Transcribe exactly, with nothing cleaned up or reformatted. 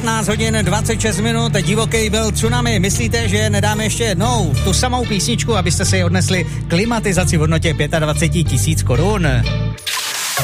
patnáct hodin dvacet šest minut, divoký byl tsunami. Myslíte, že nedáme ještě jednou tu samou písničku, abyste si odnesli klimatizaci v hodnotě dvacet pět tisíc korun?